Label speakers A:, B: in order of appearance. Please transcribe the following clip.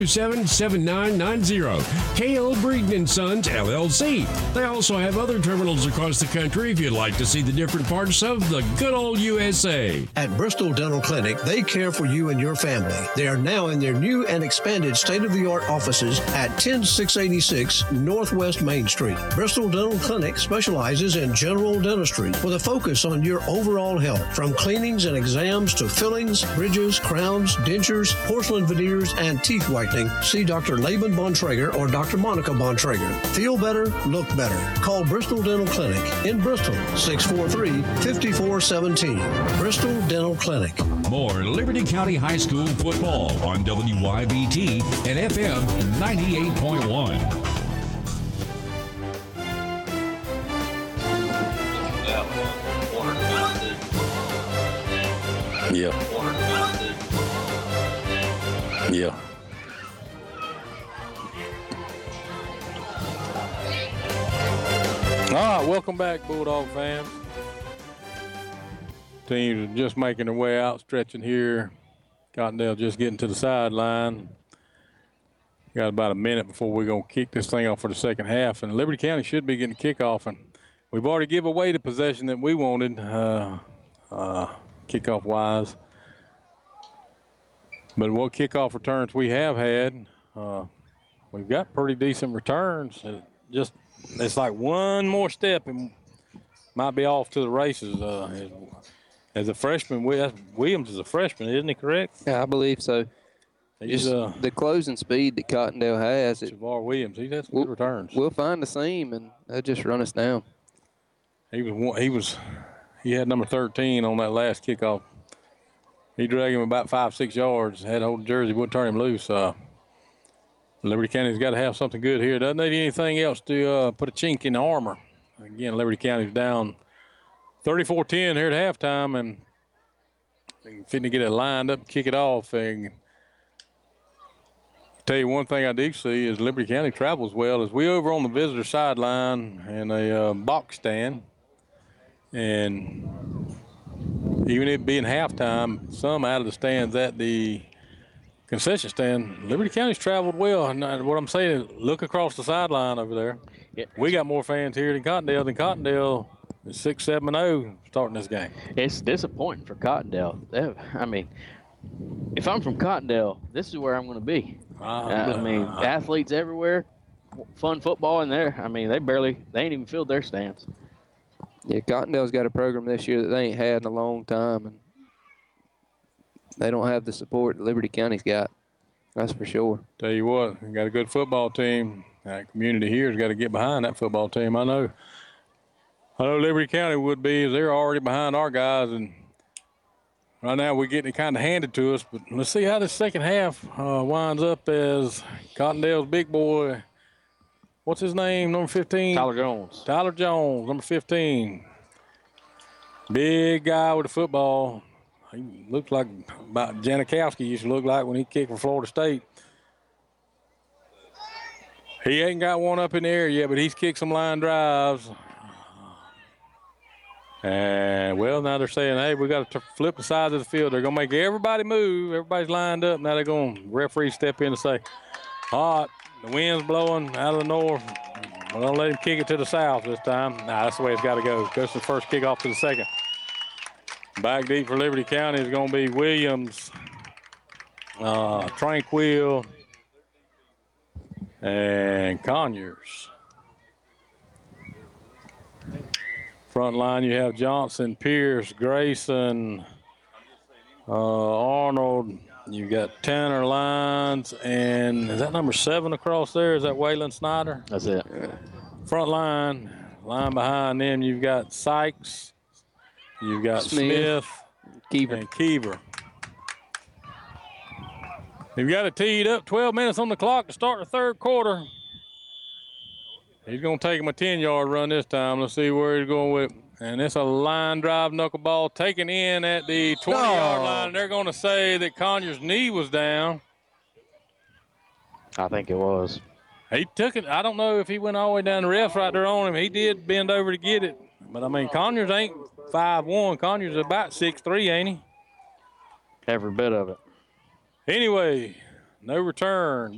A: 7990. KL Breeden & Sons, LLC. They also have other terminals across the country if you'd like to see the different parts of the good old USA.
B: At Bristol Dental Clinic, they care for you and your family. They are now in their new and expanded state-of-the-art offices at 10686 Northwest Main Street. Bristol Dental Clinic specializes in general dentistry with a focus on your overall health, from cleanings and exams to fillings, bridges, crowns, dentures, porcelain veneers, and teeth whitening. See Dr. Laban Bontrager or Dr. Monica Bontrager. Feel better, look better. Call Bristol Dental Clinic in Bristol, 643-5417. Bristol Dental Clinic.
C: More Liberty County High School football on WYBT and FM 98.1.
D: Yeah. Yeah. All right, welcome back, Bulldog fans. Teams are just making their way out, stretching here. Cottondale just getting to the sideline. Got about a minute before we're going to kick this thing off for the second half, and Liberty County should be getting the kickoff. And we've already given away the possession that we wanted, kickoff-wise. But what kickoff returns we have had, we've got pretty decent returns. It's like one more step and might be off to the races. As a freshman, Williams is a freshman, isn't he correct?
E: Yeah, I believe so.
D: He's
E: the closing speed that Cottondale has.
D: Javar Williams, he's had some good returns.
E: We'll find the seam and they'll just run us down.
D: He had number 13 on that last kickoff. He dragged him about 5-6 yards. Had to hold the jersey, wouldn't turn him loose. Liberty County's got to have something good here. Doesn't need anything else to put a chink in the armor. Again, Liberty County's down 34-10 here at halftime, and fitting to get it lined up and kick it off. And tell you one thing I do see is Liberty County travels well. As we over on the visitor sideline in a box stand, and even it being halftime, some out of the stands at the concession stand, Liberty County's traveled well. And what I'm saying is look across the sideline over there.
F: Yeah.
D: We got more fans here than Cottondale. Is 6-7-0 starting this game.
F: It's disappointing for Cottondale. I mean, if I'm from Cottondale, this is where I'm going to be. Athletes everywhere, fun football in there. I mean, they ain't even filled their stands.
E: Yeah, Cottondale's got a program this year that they ain't had in a long time, and they don't have the support that Liberty County's got. That's for sure.
D: Tell you what, we got a good football team. That community here has got to get behind that football team. I know Liberty County would be, as they're already behind our guys, and right now we're getting it kind of handed to us. But let's see how the second half winds up as Cottondale's big boy. What's his name? Number 15?
F: Tyler Jones.
D: Tyler Jones, number 15. Big guy with the football. He looks like about Janikowski used to look like when he kicked for Florida State. He ain't got one up in the air yet, but he's kicked some line drives. And, well, now they're saying, hey, we got to flip the sides of the field. They're going to make everybody move. Everybody's lined up. Now they're going to referee step in and say, hot, the wind's blowing out of the north. We're going to let him kick it to the south this time. Nah, that's the way it's got to go. Goes from the first kickoff to the second. Back deep for Liberty County is going to be Williams, Tranquil, and Conyers. Front line, you have Johnson, Pierce, Grayson, Arnold. You got Tanner Lyons, and is that number 7 across there? Is that Waylon Snyder?
F: That's it.
D: Front line behind them, you've got Sykes, you've got Smith
E: Keever.
D: and Keever. You've got it teed up, 12 minutes on the clock to start the third quarter. He's going to take him a 10-yard run this time. Let's see where he's going with. And it's a line drive knuckleball taken in at the 20-yard line. They're going to say that Conyers' knee was down.
F: I think it was.
D: He took it. I don't know if he went all the way down. The ref's right there on him. He did bend over to get it. But, I mean, Conyers ain't 5'1". Conyers is about 6'3", ain't he?
F: Every bit of it.
D: Anyway, no return.